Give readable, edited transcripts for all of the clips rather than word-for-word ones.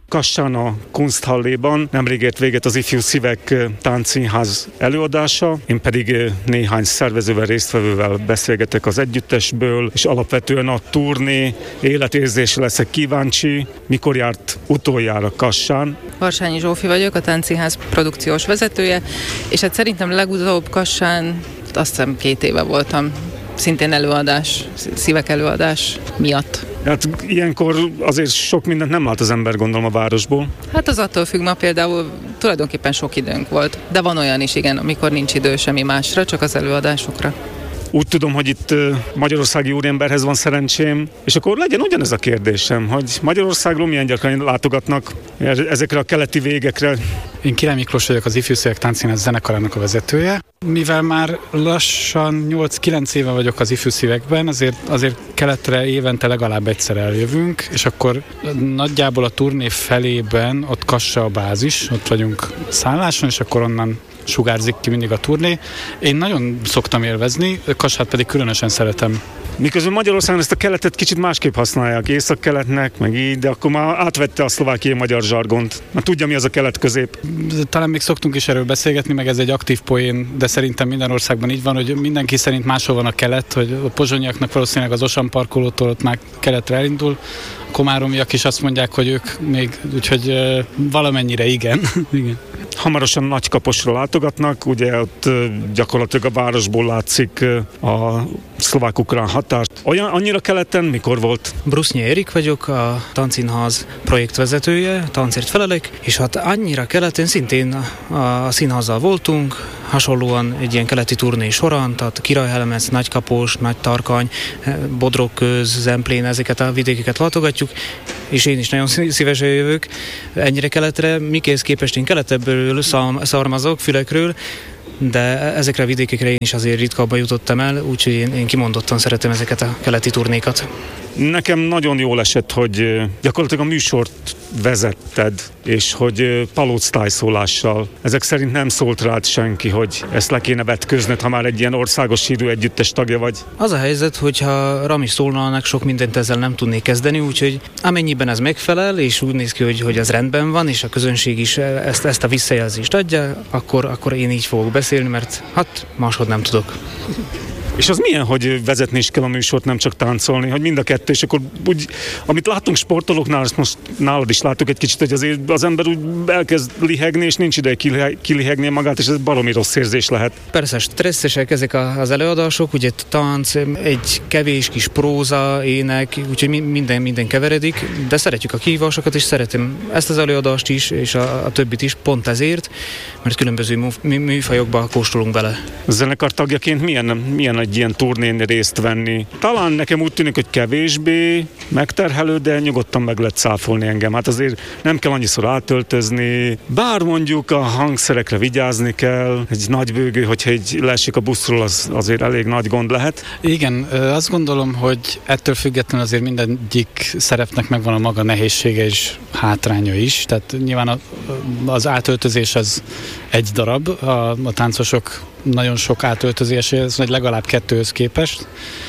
Kassán a Kunsthalléban nemrég ért véget az Ifjú Szívek Táncszínház előadása, én pedig néhány szervezővel, résztvevővel beszélgetek az együttesből, és alapvetően a turné életérzésre leszek kíváncsi. Mikor járt utoljára Kassán? Varsányi Zsófi vagyok, a Táncszínház produkciós vezetője, és hát szerintem legutóbb Kassán azt hiszem 2 éve voltam, szintén előadás, szívek előadás miatt. Hát ilyenkor azért sok mindent nem lát az ember, gondolom, a városból. Hát az attól függ, ma például tulajdonképpen sok időnk volt, de van olyan is, igen, amikor nincs idő semmi másra, csak az előadásokra. Úgy tudom, hogy itt magyarországi úriemberhez van szerencsém, és akkor legyen ugyanez a kérdésem, hogy Magyarországról milyen gyakran látogatnak ezekre a keleti végekre. Én Király Miklós vagyok, az Ifjú Szívek Táncszínház zenekarának a vezetője. Mivel már lassan 8-9 éve vagyok az Ifjú Szívekben, azért keletre évente legalább egyszer eljövünk, és akkor nagyjából a turné felében ott Kassa a bázis, ott vagyunk szálláson, és akkor onnan sugárzik ki mindig a turné. Én nagyon szoktam élvezni, Kassát pedig különösen szeretem. Miközben Magyarországon ezt a keletet kicsit másképp használják, észak-keletnek, meg így, de akkor már átvette a szlovákiai magyar zsargont. Már tudja, mi az a kelet-közép. Talán még szoktunk is erről beszélgetni, meg ez egy aktív poén, de szerintem minden országban így van, hogy mindenki szerint máshol van a kelet, hogy a pozsonyiaknak valószínűleg az Osan parkolótól ott már keletre elindul, a komáromiak is azt mondják, hogy ők még, úgyhogy valamennyire igen. Igen. Hamarosan Nagykaposra látogatnak, ugye ott gyakorlatilag a városból látszik a szlovák-ukrán határ. Annyira keleten mikor volt? Brusznyi Erik vagyok, a Táncszínház projektvezetője, táncért felelek, és hát annyira keleten szintén a színházzal voltunk, hasonlóan egy ilyen keleti turné során, tehát Királyhelmec, Nagykapos, Nagytarkany, Bodrogköz, Zemplén, ezeket a vidékeket látogatjuk, és én is nagyon szívesen jövök ennyire keletre, mikéhez képest én keletebből származok, Fülekről, de ezekre a vidékekre én is azért ritkábban jutottam el, úgyhogy én kimondottan szeretem ezeket a keleti turnékat. Nekem nagyon jól esett, hogy gyakorlatilag a műsort vezetted, és hogy palóctájszólással. Ezek szerint nem szólt rád senki, hogy ezt le kéne vetköznöd, ha már egy ilyen országos hírű együttes tagja vagy. Az a helyzet, hogyha rám is szólnának, sok mindent ezzel nem tudnék kezdeni, úgyhogy amennyiben ez megfelel, és úgy néz ki, hogy ez rendben van, és a közönség is ezt a visszajelzést adja, akkor én így fogok beszélni, mert hát máshogy nem tudok. És az milyen, hogy vezetni is kell a műsort, nem csak táncolni, hogy mind a kettő, és akkor úgy, amit látunk sportolóknál, azt most nálad is látok egy kicsit, hogy azért az ember úgy elkezd lihegni, és nincs ideje kilihegni magát, és ez baromi rossz érzés lehet. Persze, stresszesek ezek az előadások, ugye tánc, egy kevés kis próza, ének, úgyhogy minden keveredik, de szeretjük a kihívásokat, és szeretem ezt az előadást is, és a többit is, pont ezért, mert különböző műfajokba kóstolunk bele. A zenekar tagjaként milyen egy ilyen turnén részt venni? Talán nekem úgy tűnik, hogy kevésbé megterhelő, de nyugodtan meg lehet cáfolni engem. Hát azért nem kell annyiszor átöltözni, bár mondjuk a hangszerekre vigyázni kell, egy nagy bőgő, hogyha egy leesik a buszról, az azért elég nagy gond lehet. Igen, azt gondolom, hogy ettől függetlenül azért mindegyik szerepnek megvan a maga nehézsége és hátránya is, tehát nyilván az átöltözés az egy darab, a táncosok nagyon sok átöltözés, ez legalább 2-höz képest,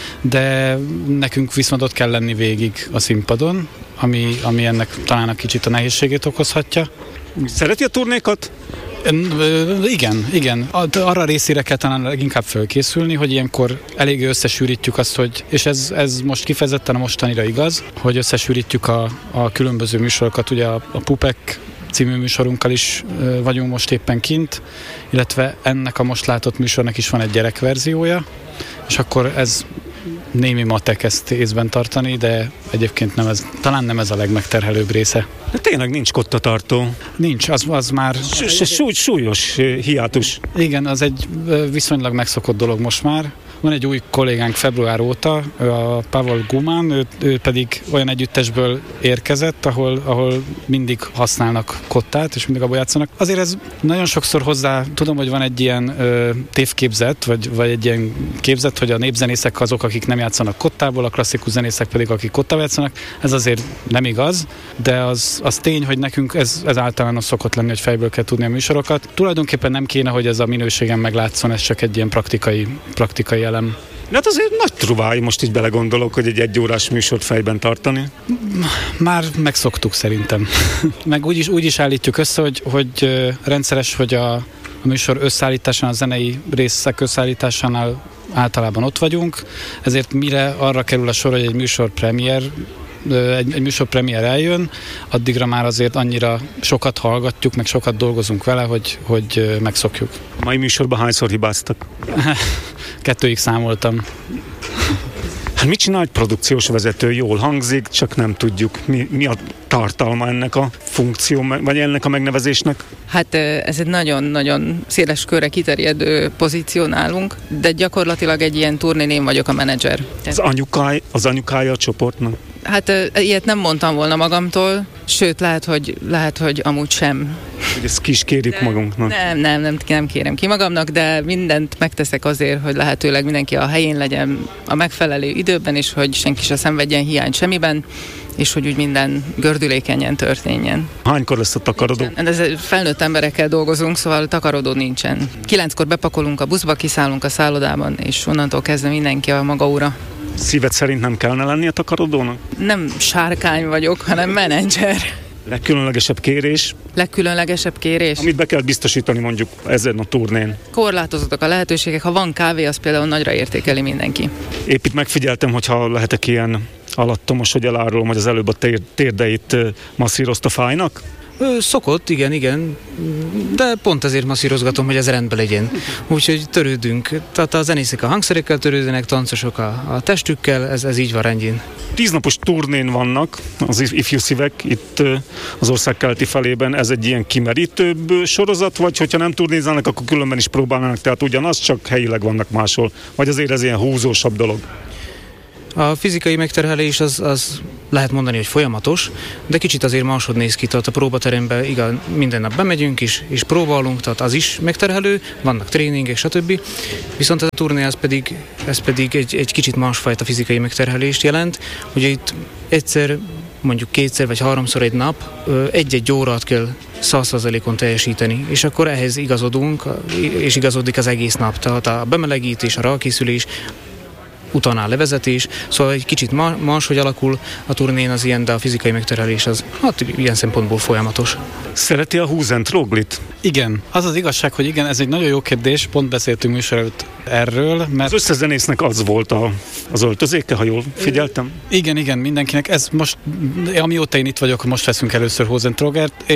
de nekünk viszont ott kell lenni végig a színpadon, ami ennek talán egy kicsit a nehézségét okozhatja. Szereti a turnékat? Igen. Arra részére kell talán leginkább fölkészülni, hogy ilyenkor eléggé összesűrítjük azt, hogy, és ez most kifejezetten a mostanira igaz, hogy összesűrítjük a különböző műsorokat, ugye a Pupek című műsorunkkal is vagyunk most éppen kint, illetve ennek a most látott műsornak is van egy gyerekverziója, és akkor ez némi matek ezt észben tartani, de egyébként talán nem ez a legmegterhelőbb része. De tényleg nincs kottatartó. Nincs, az már... Súlyos hiátus. Igen, az egy viszonylag megszokott dolog most már. Van egy új kollégánk február óta, a Pavel Guman, ő pedig olyan együttesből érkezett, ahol mindig használnak kottát, és mindig abból játszanak. Azért ez nagyon sokszor hozzá, tudom, hogy van egy ilyen tévképzet, vagy egy ilyen képzet, hogy a népzenészek azok, akik nem játszanak kottából, a klasszikus zenészek pedig, akik kottával játszanak. Ez azért nem igaz, de az tény, hogy nekünk ez általános szokott lenni, hogy fejből kell tudni a műsorokat. Tulajdonképpen nem kéne, hogy ez a minőségen meglátszon, ez csak egy ilyen praktikai elem. De hát azért nagy trubáj, most így belegondolok, hogy egy órás műsort fejben tartani. Már megszoktuk szerintem. Meg úgy is állítjuk össze, hogy rendszeres, hogy a műsor összeállításán, a zenei részek összeállításánál általában ott vagyunk, ezért mire arra kerül a sor, hogy egy műsorpremiér eljön, addigra már azért annyira sokat hallgatjuk, meg sokat dolgozunk vele, hogy megszokjuk. A mai műsorban hányszor hibáztak? 2-ig számoltam. Hát mit csinál egy produkciós vezető? Jól hangzik, csak nem tudjuk. Mi a tartalma ennek a funkció, vagy ennek a megnevezésnek? Hát ez egy nagyon-nagyon széles körre kiterjedő pozíció nálunk, de gyakorlatilag egy ilyen turnén én vagyok a menedzser. Az anyukája a csoportnak? Hát ilyet nem mondtam volna magamtól, sőt lehet, hogy amúgy sem. Hogy ezt ki is kérjük magunknak? Nem kérem ki magamnak, de mindent megteszek azért, hogy lehetőleg mindenki a helyén legyen a megfelelő időben, és hogy senki se szenvedjen hiányt semmiben, és hogy úgy minden gördülékenyen történjen. Hánykor lesz a takarodó? Ez felnőtt emberekkel dolgozunk, szóval takarodó nincsen. 9-kor bepakolunk a buszba, kiszállunk a szállodában, és onnantól kezdve mindenki a maga ura. Szíved szerint nem kellene lenni a takarodónak? Nem sárkány vagyok, hanem menedzser. Legkülönlegesebb kérés? Amit be kell biztosítani mondjuk ezen a turnén. Korlátozottak a lehetőségek, ha van kávé, az például nagyra értékeli mindenki. Épp itt megfigyeltem, hogyha lehetek ilyen alattomos, hogy elárulom, hogy az előbb a térdeit masszírozta fájnak. Szokott, igen, de pont ezért masszírozgatom, hogy ez rendben legyen. Úgyhogy törődünk. Tehát a zenészek a hangszerekkel törődnek, táncosok a testükkel, ez így van rendjén. 10 napos turnén vannak az ifjú szívek itt az ország keleti felében. Ez egy ilyen kimerítőbb sorozat, vagy hogyha nem turnéznának, akkor különben is próbálnának, tehát ugyanaz, csak helyileg vannak máshol. Vagy azért ez ilyen húzósabb dolog? A fizikai megterhelés az lehet mondani, hogy folyamatos, de kicsit azért máshogy néz ki, tehát a próbaterembe igen, minden nap bemegyünk és próbálunk, tehát az is megterhelő, vannak tréningek, stb. Viszont ez a turné ez pedig egy kicsit másfajta fizikai megterhelést jelent, ugye itt egyszer, mondjuk 2-szer vagy 3-szor egy nap egy-egy órát kell 100%-on teljesíteni, és akkor ehhez igazodunk, és igazodik az egész nap, tehát a bemelegítés, a rákészülés, utána a levezetés, szóval egy kicsit más, hogy alakul a turnén az ilyen, de a fizikai megterhelés az hát ilyen szempontból folyamatos. Szereti a húz and troglit? Igen, az igazság, hogy igen, ez egy nagyon jó kérdés, pont beszéltünk műsor előtt erről, mert... Az összezenésznek az volt az öltözéke, ha jól figyeltem? Igen, mindenkinek. Ez most, amióta én itt vagyok, most veszünk először húz and trogert.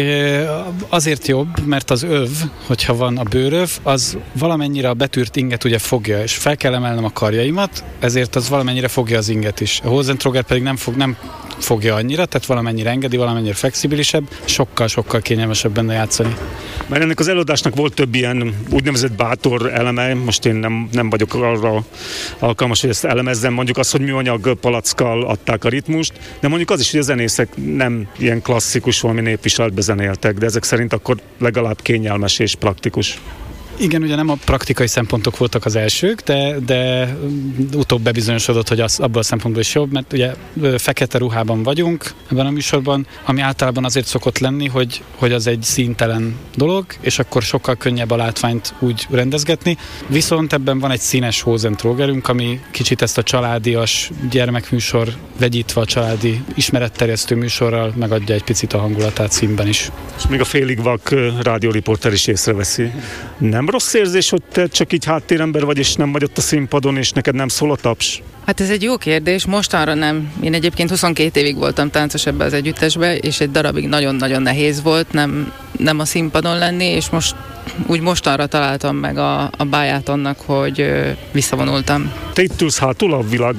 Azért jobb, mert az öv, hogyha van a bőröv, az valamennyire a betűrt inget ugye fogja, és fel kell emelnem a karjaimat, ezért az valamennyire fogja az inget is. A húz and troger pedig nem fogja annyira, tehát valamennyire engedi, valamennyire flexibilisebb, sokkal kényelmesebb benne játszani. Mert ennek az előadásnak volt több ilyen úgynevezett bátor eleme, most én nem vagyok arra alkalmas, hogy ezt elemezzem, mondjuk az, hogy műanyag palackkal adták a ritmust, de mondjuk az is, hogy a zenészek nem ilyen klasszikus, valami népviseletbe zenéltek, de ezek szerint akkor legalább kényelmes és praktikus. Igen, ugye nem a praktikai szempontok voltak az elsők, de utóbb bebizonyosodott, hogy az abban a szempontból is jobb, mert ugye fekete ruhában vagyunk ebben a műsorban, ami általában azért szokott lenni, hogy az egy színtelen dolog, és akkor sokkal könnyebb a látványt úgy rendezgetni. Viszont ebben van egy színes húz and trogerünk, ami kicsit ezt a családias gyermekműsor vegyítve a családi ismeretterjesztő műsorral megadja egy picit a hangulatát színben is. És még a félig vak rádióriporter is észreveszi. Nem rossz érzés, hogy te csak így háttérember vagy, és nem vagy ott a színpadon, és neked nem szól a taps? Hát ez egy jó kérdés, mostanra nem. Én egyébként 22 évig voltam táncos ebbe az együttesbe, és egy darabig nagyon-nagyon nehéz volt nem a színpadon lenni, és mostanra találtam meg a báját annak, hogy visszavonultam. Te itt ülsz hátul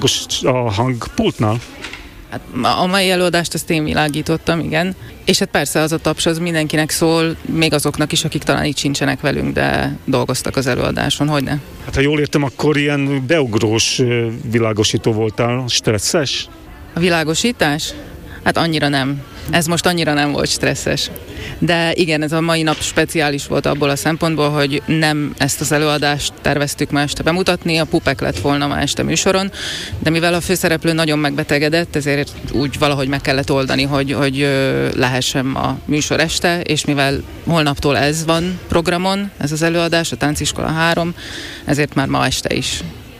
a hangpultnál? Hát a mai előadást ezt én világítottam, igen. És hát persze az a taps az mindenkinek szól, még azoknak is, akik talán itt sincsenek velünk, de dolgoztak az előadáson, hogyne? Hát ha jól értem, akkor ilyen beugrós világosító voltál, stresszes? A világosítás? Hát annyira nem. Ez most annyira nem volt stresszes. De igen, ez a mai nap speciális volt abból a szempontból, hogy nem ezt az előadást terveztük ma este bemutatni, a Pupek lett volna ma este műsoron, de mivel a főszereplő nagyon megbetegedett, ezért úgy valahogy meg kellett oldani, hogy lehessen a műsor este, és mivel holnaptól ez van programon, ez az előadás, a Tánciskola 3, ezért már ma este is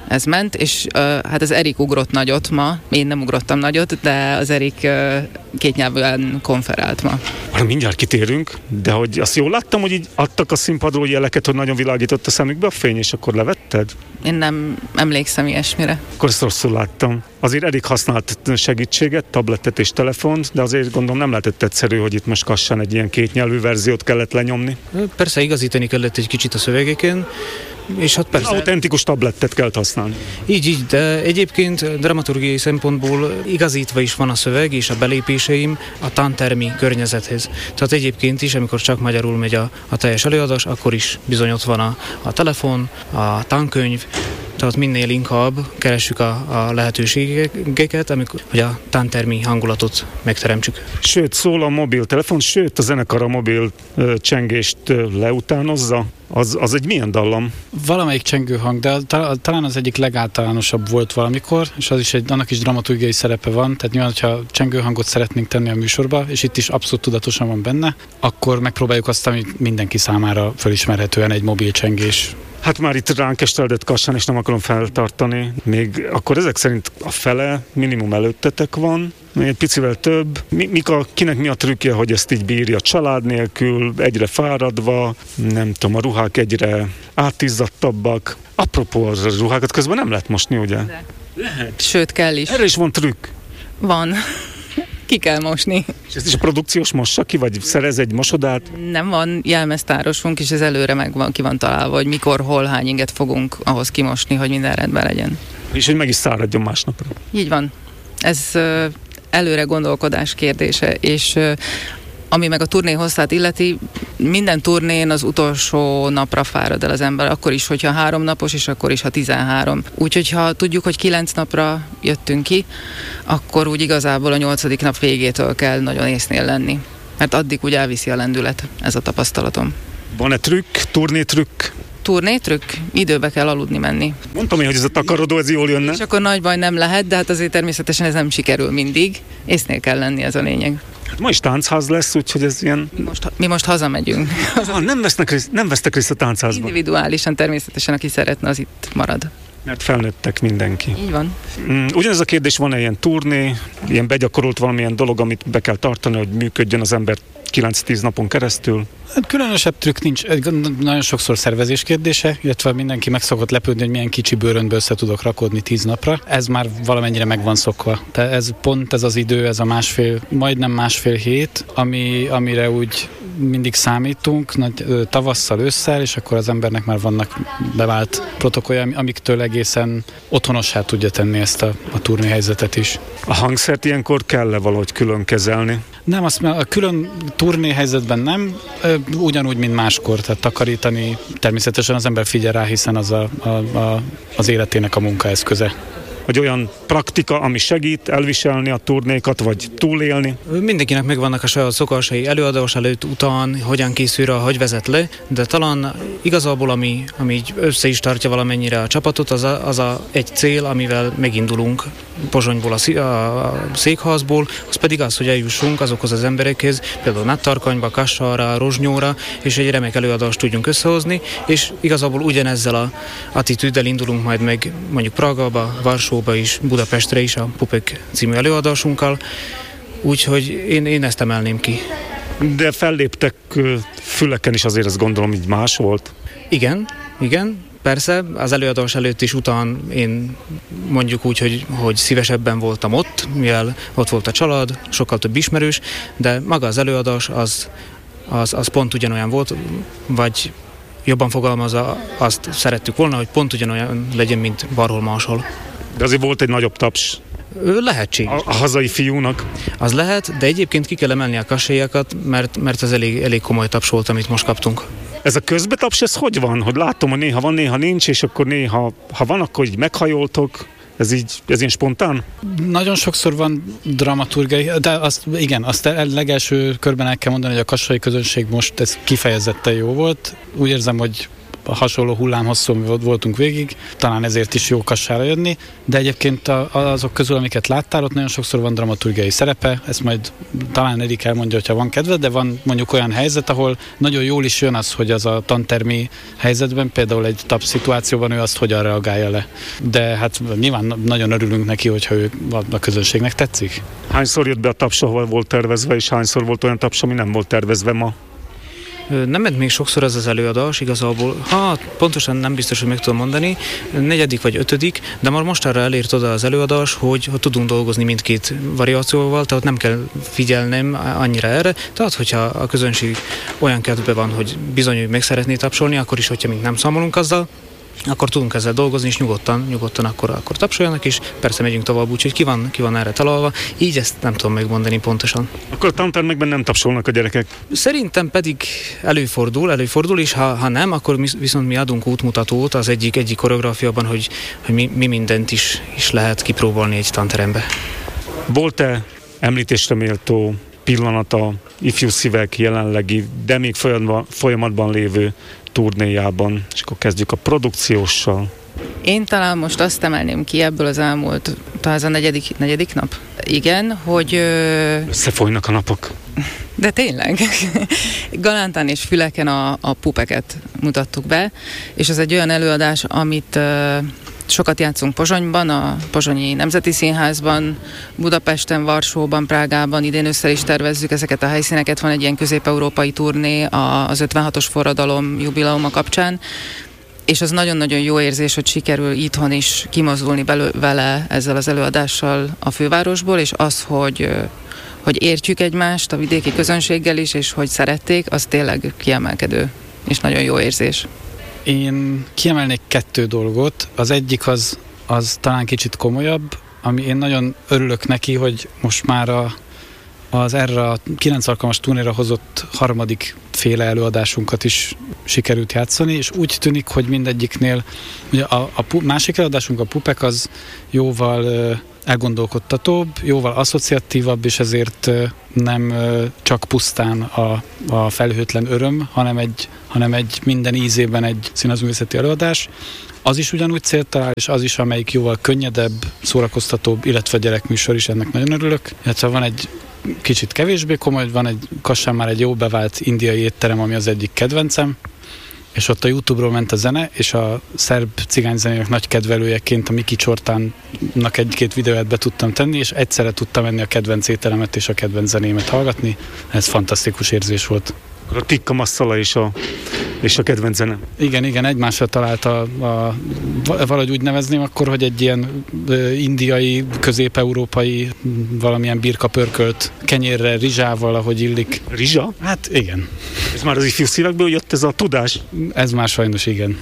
ez ment, és hát az Erik ugrott nagyot ma, én nem ugrottam nagyot, de az Erik két nyelven konferált ma. Arra mindjárt kitérünk, de hogy azt jól láttam, hogy így adtak a színpadról jeleket, hogy nagyon világított a szemükbe a fény, és akkor levetted? Én nem emlékszem ilyesmire. Akkor ezt rosszul láttam. Azért Erik használt segítséget, tabletet és telefont, de azért gondolom nem lehetett egyszerű, hogy itt most Kassán egy ilyen kétnyelvű verziót kellett lenyomni. Persze igazítani kellett egy kicsit a szövegeken, és hát persze... Autentikus tablettet kell használni. Így, de egyébként dramaturgiai szempontból igazítva is van a szöveg és a belépéseim a tantermi környezethez. Tehát egyébként is, amikor csak magyarul megy a teljes előadás, akkor is bizony ott van a telefon, a tankönyv, tehát minél inkább keressük a lehetőségeket, hogy a tantermi hangulatot megteremtsük. Sőt, szól a mobiltelefon, sőt, a zenekar a mobil csengést leutánozza. Az egy milyen dallam? Valamelyik csengőhang, de talán az egyik legáltalánosabb volt valamikor, és az is annak is dramaturgiai szerepe van, tehát nyilván, hogyha csengőhangot szeretnénk tenni a műsorba, és itt is abszolút tudatosan van benne, akkor megpróbáljuk azt, ami mindenki számára felismerhetően egy mobil csengés. Hát már itt ránk esteledett Kassán, és nem akarom feltartani. Még akkor ezek szerint a fele minimum előttetek van, még egy picivel több. Kinek mi a trükkje, hogy ezt így bírja család nélkül, egyre fáradva, nem tudom, a ruhák egyre átizzadtabbak. Apropó a ruhákat közben nem lehet mosni, ugye? Lehet. Sőt, kell is. Erre is van trükk. Van. Ki kell mosni. És ezt is a produkciós mossa ki, vagy szerez egy mosodát? Nem, van jelmeztárosunk, és ez előre ki van találva, hogy mikor, hol, hány inget fogunk ahhoz kimosni, hogy minden rendben legyen. És hogy meg is száradjon másnapra. Így van. Ez előre gondolkodás kérdése, és ami meg a turné hosszát illeti, minden turnén az utolsó napra fárad el az ember, akkor is, hogyha 3 napos, és akkor is, ha 13. Úgyhogy ha tudjuk, hogy 9 napra jöttünk ki, akkor úgy igazából a 8. nap végétől kell nagyon észnél lenni. Mert addig úgy elviszi a lendület, ez a tapasztalatom. Van-e trükk, turnétrükk? Turnétrükk? Időbe kell aludni menni. Mondtam én, hogy ez a takarodó, ez jól jönne. És akkor nagy baj nem lehet, de hát azért természetesen ez nem sikerül mindig. Észnél kell lenni, ez a lényeg. Hát ma is táncház lesz, úgyhogy ez ilyen... Mi most hazamegyünk. Nem vesztek részt a táncházban. Individuálisan természetesen, aki szeretne, az itt marad. Mert felnőttek mindenki. Így van. Ugyanez a kérdés, van-e ilyen turné, ilyen begyakorolt valamilyen dolog, amit be kell tartani, hogy működjön az ember 9-10 napon keresztül? Hát különösebb trükk nincs, nagyon sokszor szervezés kérdése, illetve mindenki meg szokott lepődni, hogy milyen kicsi bőrönből össze tudok rakodni 10 napra. Ez már valamennyire meg van szokva. Tehát ez az idő, ez a majdnem másfél hét, amire úgy mindig számítunk, tavasszal, ősszel, és akkor az embernek már vannak bevált protokollja, amiktől egészen otthonossá tudja tenni ezt a turnéhelyzetet is. A hangszert ilyenkor kell-e valahogy külön kezelni? Nem, a külön turnéhelyzetben nem, ugyanúgy, mint máskor, tehát takarítani természetesen az ember figyel rá, hiszen az az életének a munkaeszköze. Vagy olyan praktika, ami segít elviselni a turnékat, vagy túlélni? Mindenkinek megvannak a saját szokásai, előadás előtt, után, hogyan készül rá, hogy vezet le, de talán igazából, ami így össze is tartja valamennyire a csapatot, az egy cél, amivel megindulunk Pozsonyból, a székházból, az pedig az, hogy eljussunk azokhoz az emberekhez, például Nagytarkanyba, Kassára, Rozsnyóra, és egy remek előadást tudjunk összehozni, és igazából ugyanezzel a attitűddel indulunk majd meg mondjuk Prágába, Varsóba is, Budapestre is a Pupek című előadásunkkal, úgyhogy én ezt emelném ki. De felléptek Füleken is, azért azt gondolom, így más volt? Igen. Persze, az előadás előtt is után én mondjuk úgy, hogy szívesebben voltam ott, mivel ott volt a család, sokkal több ismerős, de maga az előadás az pont ugyanolyan volt, vagy jobban fogalmazva azt szerettük volna, hogy pont ugyanolyan legyen, mint bárhol máshol. De azért volt egy nagyobb taps. Lehetséges. A hazai fiúnak. Az lehet, de egyébként ki kell emelni a kassélyákat, mert az elég komoly taps volt, amit most kaptunk. Ez a közbetaps, ez hogy van? Hogy látom, hogy néha van, néha nincs, és akkor néha, ha van, akkor így meghajoltok. Ez ilyen spontán? Nagyon sokszor van dramaturgiai, de azt legelső körben el kell mondani, hogy a kassai közönség most ez kifejezetten jó volt. Úgy érzem, hogy hasonló hullámhosszon voltunk végig, talán ezért is jó Kassára jönni, de egyébként azok közül, amiket láttál, ott nagyon sokszor van dramaturgiai szerepe, ezt majd talán Erik elmondja, hogyha van kedve, de van mondjuk olyan helyzet, ahol nagyon jól is jön az, hogy az a tantermi helyzetben, például egy taps szituációban ő azt hogyan reagálja le. De hát nyilván nagyon örülünk neki, hogyha ő a közönségnek tetszik. Hányszor jött be a taps, ahol volt tervezve, és hányszor volt olyan taps, ami nem volt tervezve ma? Nem ment még sokszor ez az előadás, igazából, pontosan nem biztos, hogy meg tudom mondani, 4. vagy 5., de már mostanra elért oda az előadás, hogy tudunk dolgozni mindkét variációval, tehát nem kell figyelnem annyira erre, tehát hogyha a közönség olyan kedvben van, hogy bizony, hogy meg szeretné tapsolni, akkor is, hogyha nem számolunk azzal, akkor tudunk ezzel dolgozni, és nyugodtan akkor tapsoljanak, és persze megyünk tovább, úgyhogy ki van erre találva, így ezt nem tudom megmondani pontosan. Akkor a tantermekben nem tapsolnak a gyerekek? Szerintem pedig előfordul, és ha nem, akkor viszont mi adunk útmutatót az egyik koreográfiában, hogy mi mindent is lehet kipróbálni egy tanterembe. Volt-e említésre méltó pillanata Ifjú Szívek jelenlegi, de még folyamatban lévő turnéjában, és akkor kezdjük a produkcióssal. Én talán most azt emelném ki ebből az elmúlt, talán ez a negyedik nap. Igen, hogy... Összefolynak a napok. De tényleg. Galántán és Füleken a pupeket mutattuk be, és ez egy olyan előadás, amit sokat játszunk Pozsonyban, a Pozsonyi Nemzeti Színházban, Budapesten, Varsóban, Prágában, idén össze is tervezzük ezeket a helyszíneket, van egy ilyen közép-európai turné az 56-os forradalom jubileuma kapcsán, és az nagyon-nagyon jó érzés, hogy sikerül itthon is kimozdulni vele ezzel az előadással a fővárosból, és az, hogy értjük egymást a vidéki közönséggel is, és hogy szerették, az tényleg kiemelkedő, és nagyon jó érzés. Én kiemelnék 2 dolgot. Az egyik az talán kicsit komolyabb, ami én nagyon örülök neki, hogy most már az erre a 9 alkalmas turnéra hozott 3. féle előadásunkat is sikerült játszani, és úgy tűnik, hogy mindegyiknél, ugye a másik előadásunk, a Pupek, az jóval elgondolkodtatóbb, jóval asszociatívabb, és ezért nem csak pusztán a felhőtlen öröm, hanem egy minden ízében egy színházművészeti előadás. Az is ugyanúgy célt talál, és az is, amelyik jóval könnyedebb, szórakoztatóbb, illetve gyerekműsor is, ennek nagyon örülök. Illetve van egy kicsit kevésbé komoly, van egy Kassán már egy jó bevált indiai étterem, ami az egyik kedvencem, és ott a YouTube-ról ment a zene, és a szerb cigányzenének nagy kedvelőjeként a Miki Csortánnak 1-2 videóját be tudtam tenni, és egyszerre tudtam menni a kedvenc ételemet és a kedvenc zenémet hallgatni. Ez fantasztikus érzés volt. A tikka masszala és a kedvenc zene. Igen, egymásra találta valahogy úgy nevezném akkor, hogy egy ilyen indiai, közép-európai valamilyen birka pörkölt kenyérre, rizsával, ahogy illik. Rizsa? Hát igen. Ez már az Ifjú Szívekből jött ez a tudás? Ez már sajnos igen.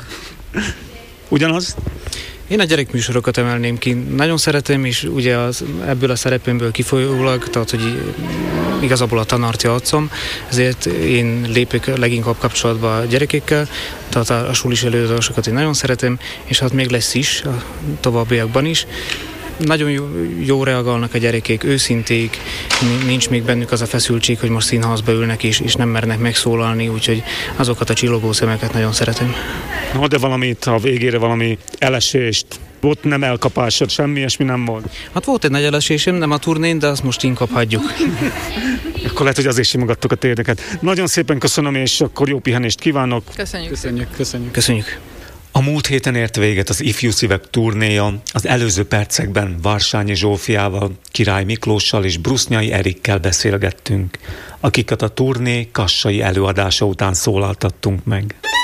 Ugyanaz? Én a gyerekműsorokat emelném ki. Nagyon szeretem, és ugye ebből a szerepemből kifolyólag, tehát hogy igazából a tanárt játszom, ezért én lépek leginkább kapcsolatba a gyerekekkel, tehát a sulis előadásokat én nagyon szeretem, és hát még lesz is a továbbiakban is. Nagyon jó reagálnak a gyerekek, őszinték, nincs még bennük az a feszültség, hogy most színházba ülnek és nem mernek megszólalni, úgyhogy azokat a csillogó szemeket nagyon szeretem. No, de valamit a végére, valami elesést, ott nem elkapásod, semmi ilyesmi nem volt? Hát volt egy nagy elesésem, nem a turnén, de azt most inkább hagyjuk. Akkor lehet, hogy azért simogattuk a térdeket. Nagyon szépen köszönöm, és akkor jó pihenést kívánok. Köszönjük. A múlt héten ért véget az Ifjú Szívek turnéja, az előző percekben Varsányi Zsófiával, Király Miklóssal és Brusznyai Erikkel beszélgettünk, akiket a turné kassai előadása után szólaltattunk meg.